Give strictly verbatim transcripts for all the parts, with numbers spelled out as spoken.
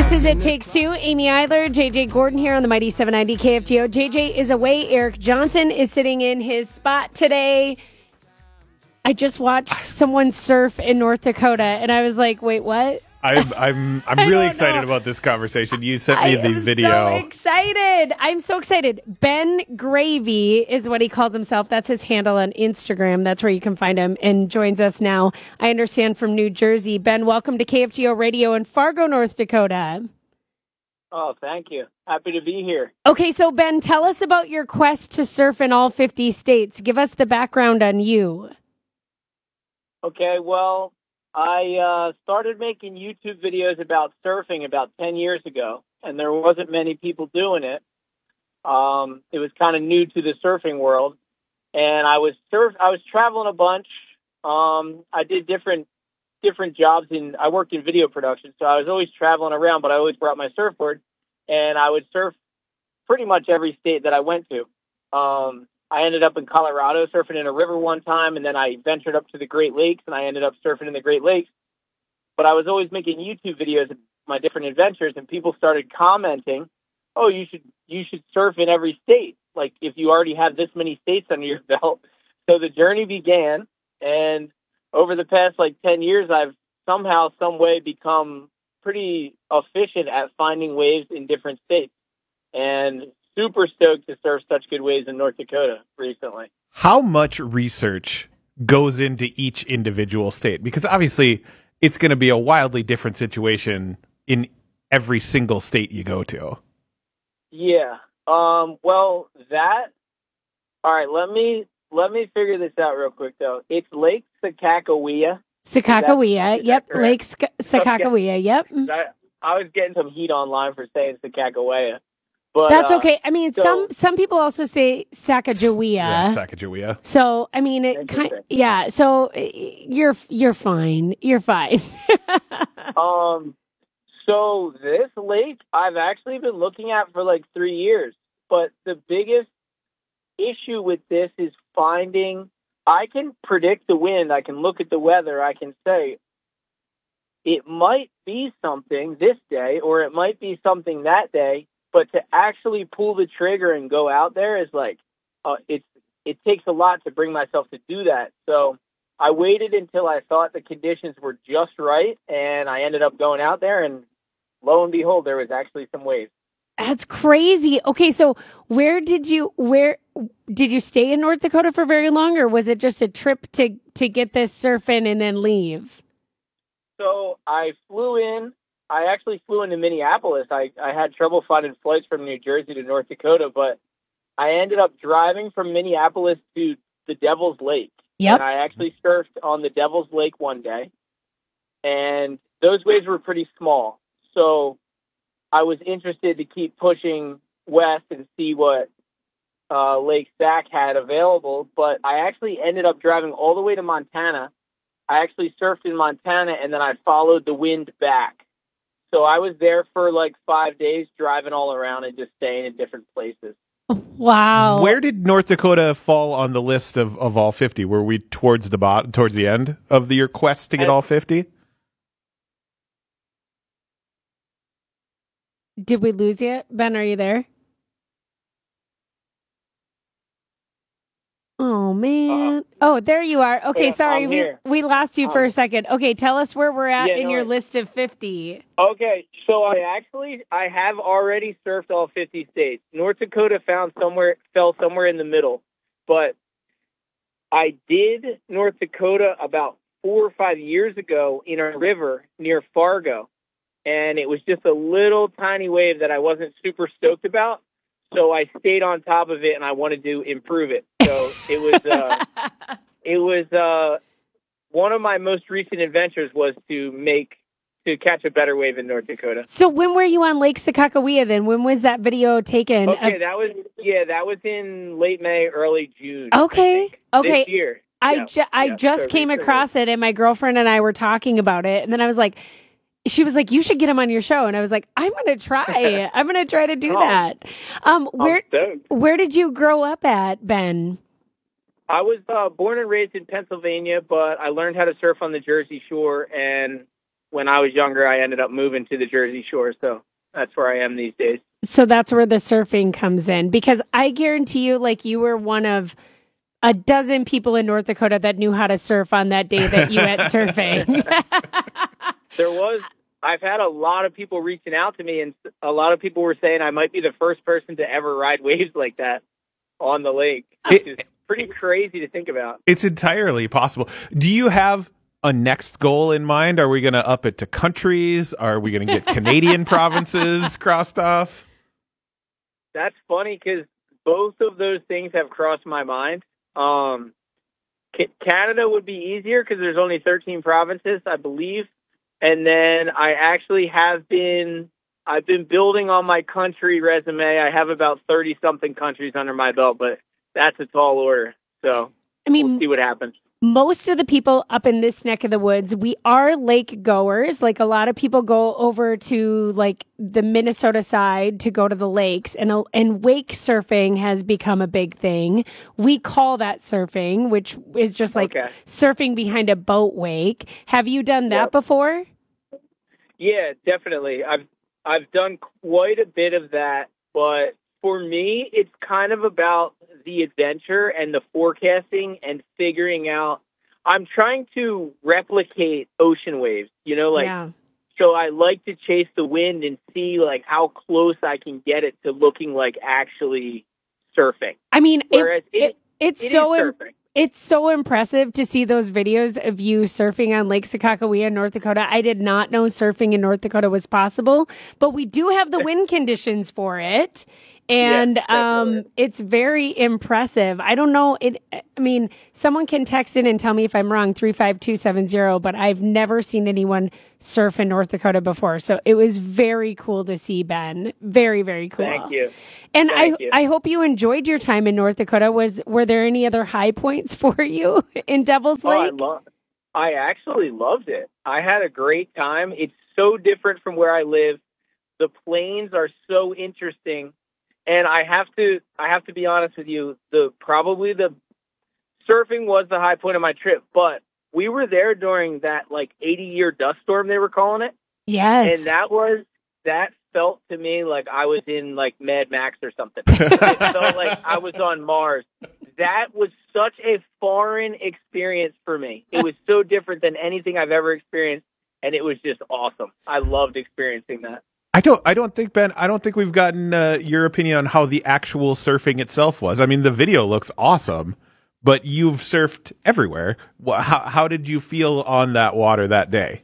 This is It Takes Two. Amy Eiler, J J Gordon here on the Mighty seven ninety K F G O. J J is away. Eric Johnson is sitting in his spot today. I just watched someone surf in North Dakota, and I was like, wait, what? I'm I'm I'm really excited know. about this conversation. You sent me I the am video. so excited. I'm so excited. Ben Gravy is what he calls himself. That's his handle on Instagram. That's where you can find him, and joins us now, I understand, from New Jersey. Ben, welcome to K F G O Radio in Fargo, North Dakota. Oh, thank you. Happy to be here. Okay, so Ben, tell us about your quest to surf in all fifty states. Give us the background on you. Okay, well, I uh, started making YouTube videos about surfing about ten years ago, and there wasn't many people doing it. Um, it was kind of new to the surfing world, and I was surf. I was traveling a bunch. Um, I did different different jobs in. I worked in video production, so I was always traveling around, but I always brought my surfboard, and I would surf pretty much every state that I went to. Um, I ended up in Colorado surfing in a river one time, and then I ventured up to the Great Lakes, and I ended up surfing in the Great Lakes. But I was always making YouTube videos of my different adventures, and people started commenting, oh, you should you should surf in every state, like if you already have this many states under your belt. So the journey began, and over the past, like, ten years, I've somehow, some way become pretty efficient at finding waves in different states. And super stoked to surf such good waves in North Dakota recently. How much research goes into each individual state? Because obviously it's going to be a wildly different situation in every single state you go to. Yeah. Um, well, that, all right, let me, let me figure this out real quick though. It's Lake Sakakawea. Sakakawea. Yep. Lake Sakakawea. Yep. I, I was getting some heat online for saying Sakakawea. But, That's uh, okay. I mean, so, some some people also say Sacagawea. Yeah, Sacagawea. So, I mean, it kind yeah. So you're you're fine. You're fine. um. So this lake I've actually been looking at for like three years, but the biggest issue with this is finding. I can predict the wind. I can look at the weather. I can say it might be something this day, or it might be something that day. But to actually pull the trigger and go out there is like, uh, it's it takes a lot to bring myself to do that. So I waited until I thought the conditions were just right, and I ended up going out there, and lo and behold, there was actually some waves. That's crazy. Okay, so where did you where did you stay in North Dakota for very long, or was it just a trip to to get this surfing and then leave? So I flew in. I actually flew into Minneapolis. I, I had trouble finding flights from New Jersey to North Dakota, but I ended up driving from Minneapolis to the Devil's Lake. Yep. And I actually surfed on the Devil's Lake one day, and those waves were pretty small. So I was interested to keep pushing west and see what uh, Lake Sac had available, but I actually ended up driving all the way to Montana. I actually surfed in Montana, and then I followed the wind back. So I was there for like five days, driving all around and just staying in different places. Wow. Where did North Dakota fall on the list of, of all fifty? Were we towards the bot towards the end of the, your quest to get and, all fifty? Did we lose you? Ben, are you there? Oh, man. Uh, oh, there you are. Okay, yeah, sorry. We we lost you um, for a second. Okay, tell us where we're at yeah, in no, your list of fifty. Okay, so I actually, I have already surfed all fifty states. North Dakota found somewhere, fell somewhere in the middle. But I did North Dakota about four or five years ago in a river near Fargo. And it was just a little tiny wave that I wasn't super stoked about. So I stayed on top of it, and I wanted to improve it. So it was, uh, it was uh, one of my most recent adventures was to make to catch a better wave in North Dakota. So when were you on Lake Sakakawea then? When was that video taken? Okay, of... that was yeah, that was in late May, early June. Okay, okay. This year. I yeah. ju- I yeah, just so came recently. across it, and my girlfriend and I were talking about it, and then I was like. She was like, you should get him on your show. And I was like, I'm going to try. I'm going to try to do oh, that. Um, where where did you grow up at, Ben? I was uh, born and raised in Pennsylvania, but I learned how to surf on the Jersey Shore. And when I was younger, I ended up moving to the Jersey Shore, so that's where I am these days. So that's where the surfing comes in, because I guarantee you, like, you were one of a dozen people in North Dakota that knew how to surf on that day that you went surfing. There was, I've had a lot of people reaching out to me, and a lot of people were saying I might be the first person to ever ride waves like that on the lake. Which is pretty crazy to think about. It's entirely possible. Do you have a next goal in mind? Are we going to up it to countries? Are we going to get Canadian provinces crossed off? That's funny because both of those things have crossed my mind. Um, Canada would be easier because there's only thirteen provinces, I believe. And then I actually have been, I've been building on my country resume. I have about thirty something countries under my belt, but that's a tall order. So I mean, we'll see what happens. Most of the people up in this neck of the woods, we are lake goers. Like, a lot of people go over to like the Minnesota side to go to the lakes, and and wake surfing has become a big thing. We call that surfing, which is just like okay. surfing behind a boat wake. Have you done that yep. before? Yeah, definitely. I've I've done quite a bit of that, but for me, it's kind of about the adventure and the forecasting and figuring out. I'm trying to replicate ocean waves, you know, like, yeah. so I like to chase the wind and see like how close I can get it to looking like actually surfing. I mean, Whereas it, it, it, it's it so is im- surfing. It's so impressive to see those videos of you surfing on Lake Sakakawea, North Dakota. I did not know surfing in North Dakota was possible, but we do have the wind conditions for it. And yeah, um, it's very impressive. I don't know. It. I mean, someone can text in and tell me if I'm wrong, three five two seven zero, but I've never seen anyone surf in North Dakota before. So it was very cool to see, Ben. Very, very cool. Thank you. And Thank I you. I hope you enjoyed your time in North Dakota. Was Were there any other high points for you in Devil's oh, Lake? I, lo- I actually loved it. I had a great time. It's so different from where I live. The plains are so interesting. And I have to, I have to be honest with you. The probably the surfing was the high point of my trip, but we were there during that like eighty year dust storm they were calling it. Yes. And that was that felt to me like I was in like Mad Max or something. It felt like I was on Mars. That was such a foreign experience for me. It was so different than anything I've ever experienced, and it was just awesome. I loved experiencing that. I don't. I don't think Ben. I don't think we've gotten uh, your opinion on how the actual surfing itself was. I mean, the video looks awesome, but you've surfed everywhere. How how did you feel on that water that day?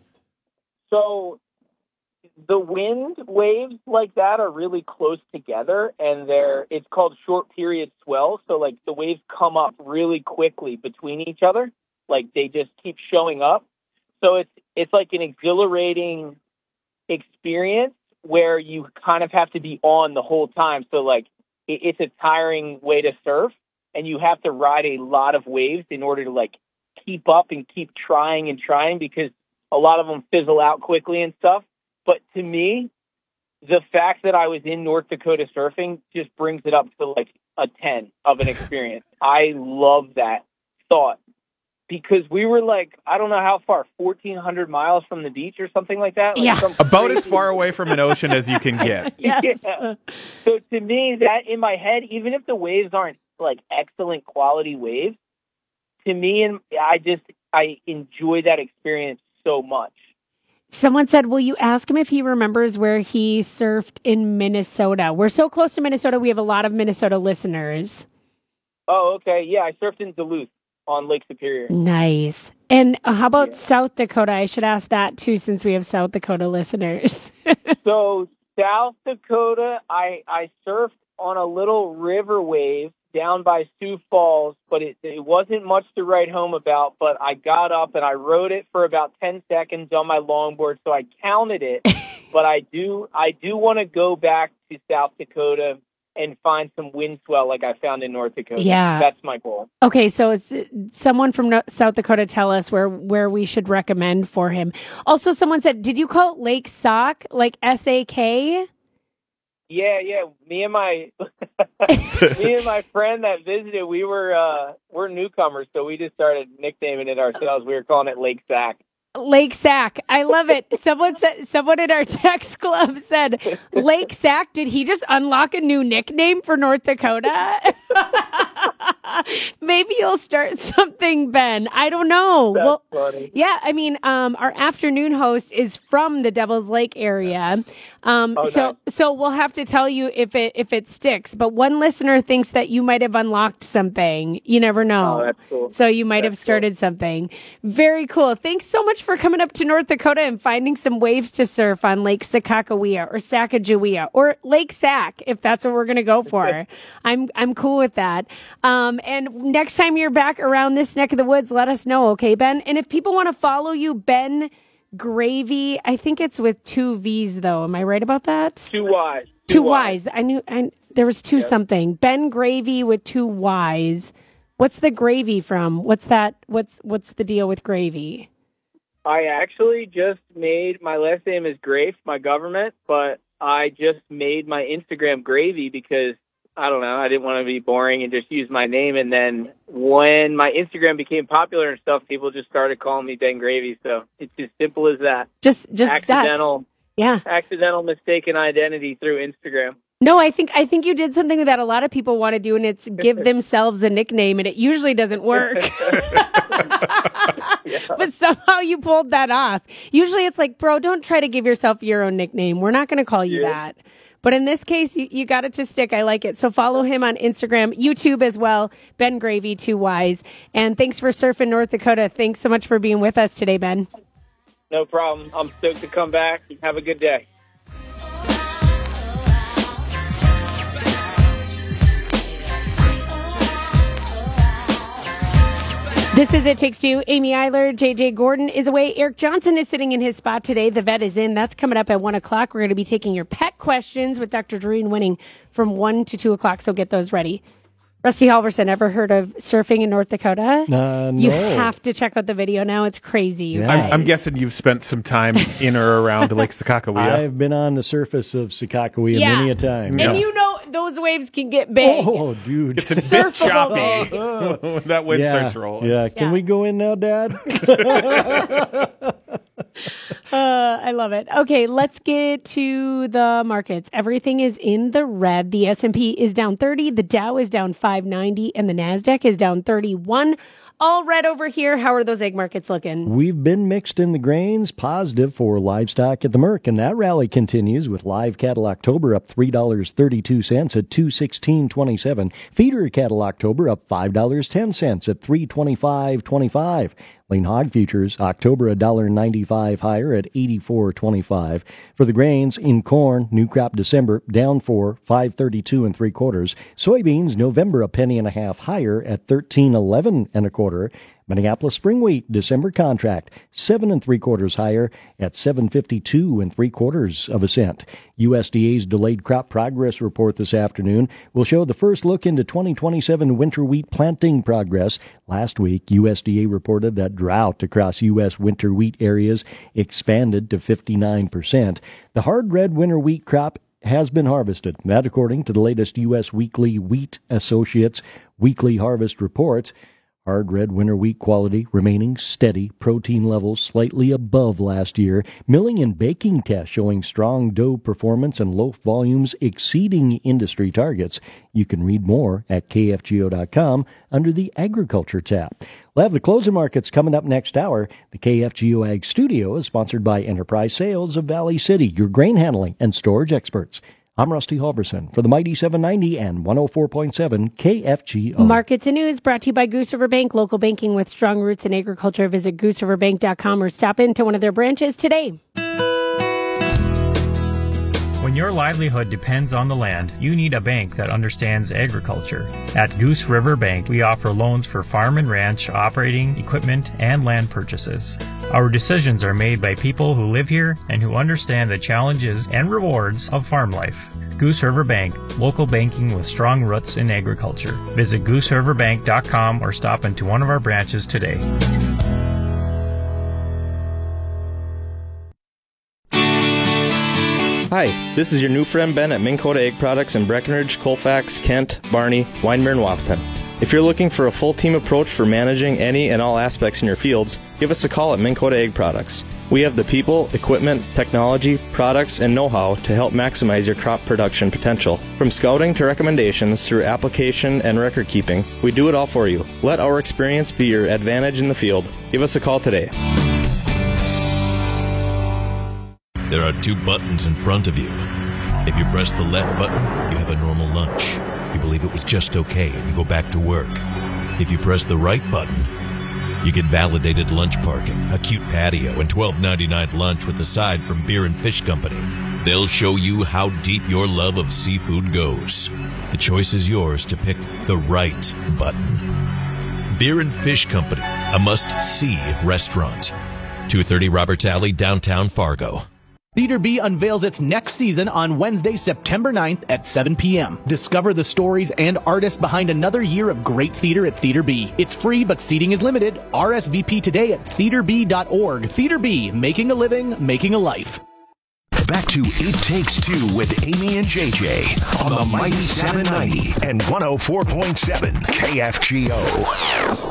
So, the wind waves like that are really close together, and they're it's called short period swell. So, like the waves come up really quickly between each other, like they just keep showing up. So it's it's like an exhilarating experience where you kind of have to be on the whole time. So like it, it's a tiring way to surf, and you have to ride a lot of waves in order to like keep up and keep trying and trying, because a lot of them fizzle out quickly and stuff. But to me, the fact that I was in North Dakota surfing just brings it up to like a ten of an experience. I love that thought. Because we were like, I don't know how far, fourteen hundred miles from the beach or something like that. Like yeah. About as far away from an ocean as you can get. Yes. Yeah. So to me, that in my head, even if the waves aren't like excellent quality waves, to me, and I just, I enjoy that experience so much. Someone said, will you ask him if he remembers where he surfed in Minnesota? We're so close to Minnesota. We have a lot of Minnesota listeners. Oh, okay. Yeah, I surfed in Duluth on Lake Superior. Nice. And how about yeah. South Dakota? I should ask that too, since we have South Dakota listeners. So South Dakota, I, I surfed on a little river wave down by Sioux Falls, but it, it wasn't much to write home about. But I got up and I rode it for about ten seconds on my longboard, so I counted it. But I do I do want to go back to South Dakota and find some wind swell like I found in North Dakota. Yeah. That's my goal. Okay, so it's, someone from no- South Dakota tell us where, where we should recommend for him. Also, someone said, did you call it Lake Sauk, like S A K? Yeah, yeah. Me and my me and my friend that visited, we were uh, we're newcomers, so we just started nicknaming it ourselves. We were calling it Lake Sac. Lake Sac. I love it. Someone said, someone in our text club said, Lake Sac, did he just unlock a new nickname for North Dakota? Maybe you'll start something, Ben. I don't know. That's well, funny. Yeah, I mean, um, our afternoon host is from the Devil's Lake area. Um, Oh, so, nice. so we'll have to tell you if it, if it sticks, but one listener thinks that you might have unlocked something. You never know. Oh, that's cool. So you might That's have started cool. something. Very cool. Thanks so much for coming up to North Dakota and finding some waves to surf on Lake Sakakawea or Sacagawea or Lake Sac, if that's what we're going to go for. I'm, I'm cool with that. Um, and next time you're back around this neck of the woods, let us know. Okay, Ben? And if people want to follow you, Ben Gravy, I think it's with two V's though. Am I right about that? Two Y's. Two Y's. I knew I, there was two Yep. something. Ben Gravy with two Y's. What's the gravy from? What's that? What's what's the deal with gravy? I actually just made, my last name is Grafe, my government, but I just made my Instagram Gravy because, I don't know, I didn't want to be boring and just use my name. And then when my Instagram became popular and stuff, people just started calling me Ben Gravy. So it's as simple as that. Just just stuck. Accidental, Yeah. accidental mistaken identity through Instagram. No, I think I think you did something that a lot of people want to do, and it's give themselves a nickname, and it usually doesn't work. Yeah. But somehow you pulled that off. Usually it's like, bro, don't try to give yourself your own nickname. We're not going to call you Yeah. that. But in this case, you, you got it to stick. I like it. So follow him on Instagram, YouTube as well, Ben Gravy, two Y's. And thanks for surfing North Dakota. Thanks so much for being with us today, Ben. No problem. I'm stoked to come back. Have a good day. This is It Takes Two. Amy Eiler, J J Gordon is away. Eric Johnson is sitting in his spot today. The vet is in. That's coming up at one o'clock. We're going to be taking your pet questions with Doctor Doreen Winning from one to two o'clock, so get those ready. Rusty Halverson, ever heard of surfing in North Dakota? Uh, no. You have to check out the video now. It's crazy. You Yeah. guys. I'm, I'm guessing you've spent some time in or around Lake Sakakawea. I've been on the surface of Sakakawea Yeah. many a time. And Yeah. you know those waves can get big. Oh, dude. It's a bit Surfable choppy with that wind yeah. starts rolling. Yeah. Can Yeah. we go in now, Dad? Uh, I love it. Okay, let's get to the markets. Everything is in the red. The S and P is down thirty, the Dow is down five ninety, and the NASDAQ is down thirty-one. All red over here. How are those egg markets looking? We've been mixed in the grains, positive for livestock at the Merc, and that rally continues with live cattle October up three dollars and thirty-two cents at two sixteen twenty-seven. Feeder cattle October up five dollars and ten cents at three twenty-five twenty-five. Lean hog futures October one dollar and ninety-five higher at eighty-four twenty-five. For the grains, in corn, new crop December down four, five thirty-two and three quarters. Soybeans November a penny and a half higher at thirteen eleven and a quarter. Minneapolis spring wheat December contract seven and three quarters higher at seven fifty-two and three quarters of a cent. U S D A's delayed crop progress report this afternoon will show the first look into twenty twenty-seven winter wheat planting progress. Last week, U S D A reported that drought across U S winter wheat areas expanded to fifty-nine percent. The hard red winter wheat crop has been harvested. That according to the latest U S Weekly Wheat Associates weekly harvest reports. Hard red winter wheat quality remaining steady, protein levels slightly above last year. Milling and baking tests showing strong dough performance and loaf volumes exceeding industry targets. You can read more at K F G O dot com under the Agriculture tab. We'll have the closing markets coming up next hour. The K F G O Ag Studio is sponsored by Enterprise Sales of Valley City, your grain handling and storage experts. I'm Rusty Halverson for the Mighty seven ninety and one oh four point seven K F G O. Markets and news brought to you by Goose River Bank, local banking with strong roots in agriculture. Visit goose river bank dot com or stop into one of their branches today. When your livelihood depends on the land, you need a bank that understands agriculture. At Goose River Bank, we offer loans for farm and ranch, operating, equipment, and land purchases. Our decisions are made by people who live here and who understand the challenges and rewards of farm life. Goose River Bank, local banking with strong roots in agriculture. Visit goose river bank dot com or stop into one of our branches today. Hi, this is your new friend Ben at Minn Kota Egg Products in Breckenridge, Colfax, Kent, Barney, Winemere, and Wapaton. If you're looking for a full team approach for managing any and all aspects in your fields, give us a call at Minn Kota Ag Products. We have the people, equipment, technology, products, and know-how to help maximize your crop production potential. From scouting to recommendations through application and record keeping, we do it all for you. Let our experience be your advantage in the field. Give us a call today. There are two buttons in front of you. If you press the left button, you have a normal lunch. You believe it was just okay and you go back to work. If you press the right button, you get validated lunch parking, a cute patio, and twelve ninety-nine lunch with a side from Beer and Fish Company. They'll show you how deep your love of seafood goes. The choice is yours to pick the right button. Beer and Fish Company, a must-see restaurant. two thirty Roberts Alley, downtown Fargo. Theater B unveils its next season on Wednesday, September ninth at seven p.m. Discover the stories and artists behind another year of great theater at Theater B. It's free, but seating is limited. R S V P today at theater b dot org. Theater B, making a living, making a life. Back to It Takes Two with Amy and J J on the Mighty seven ninety and one oh four point seven K F G O.